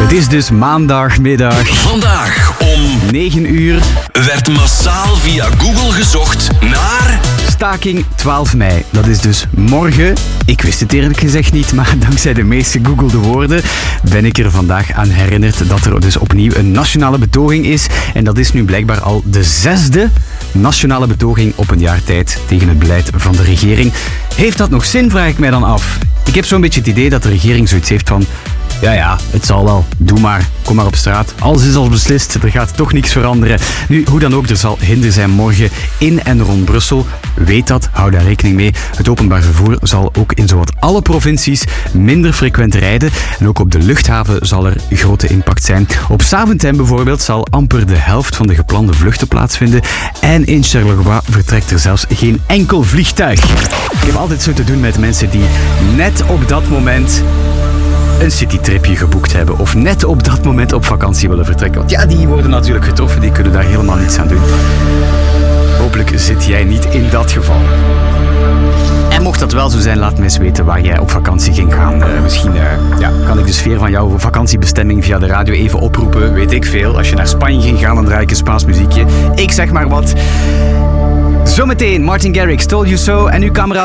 Het is dus maandagmiddag. Vandaag om 9 uur. werd massaal via Google gezocht naar... Staking 12 mei. Dat is dus morgen. Ik wist het eerlijk gezegd niet, maar dankzij de meest gegoogelde woorden ben ik er vandaag aan herinnerd dat er dus opnieuw een nationale betoging is. En dat is nu blijkbaar al de 6e nationale betoging op een jaar tijd tegen het beleid van de regering. Heeft dat nog zin, vraag ik mij dan af. Ik heb zo'n beetje het idee dat de regering zoiets heeft van... Ja, het zal wel. Doe maar. Kom maar op straat. Alles is al beslist. Er gaat toch niks veranderen. Nu, hoe dan ook, er zal hinder zijn morgen in en rond Brussel. Weet dat. Hou daar rekening mee. Het openbaar vervoer zal ook in zowat alle provincies minder frequent rijden. En ook op de luchthaven zal er grote impact zijn. Op Zaventem bijvoorbeeld zal amper de helft van de geplande vluchten plaatsvinden. En in Charleroi vertrekt er zelfs geen enkel vliegtuig. Ik heb altijd zo te doen met mensen die net op dat moment een citytripje geboekt hebben of net op dat moment op vakantie willen vertrekken. Want ja, die worden natuurlijk getroffen, die kunnen daar helemaal niets aan doen. Hopelijk zit jij niet in dat geval. En mocht dat wel zo zijn, laat me eens weten waar jij op vakantie ging gaan. Misschien kan ik de sfeer van jouw vakantiebestemming via de radio even oproepen. Weet ik veel. Als je naar Spanje ging gaan, dan draai ik een Spaans muziekje. Ik zeg maar wat. Zometeen Martin Garrix, Told You So. En uw camera.